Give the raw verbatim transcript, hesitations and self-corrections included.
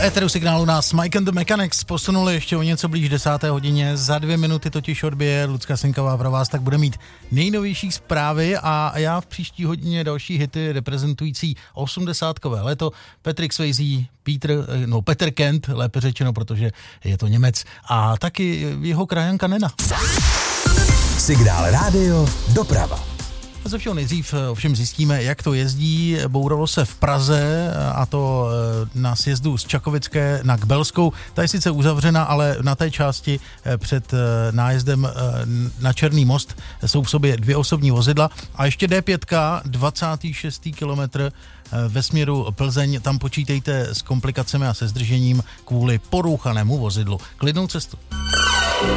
éteru signálu nás Mike and the Mechanics posunuli ještě o něco blíž desáté hodině. Za dvě minuty totiž odbije Lucka Sinková pro vás, tak bude mít nejnovější zprávy a já v příští hodině další hity reprezentující osmdesátkové léto. Patrick Swayze, Peter, no Peter Kent, lépe řečeno, protože je to Němec, a taky jeho krajanka Nena. Signál rádio doprava. Ze všeho nejdřív ovšem zjistíme, jak to jezdí. Bouralo se v Praze, a to na sjezdu z Čakovické na Kbelskou. Ta je sice uzavřena, ale na té části před nájezdem na Černý most jsou v sobě dvě osobní vozidla. A ještě D pět, dvacátý šestý kilometr ve směru Plzeň. Tam počítejte s komplikacemi a se zdržením kvůli porouchanému vozidlu. Klidnou cestu.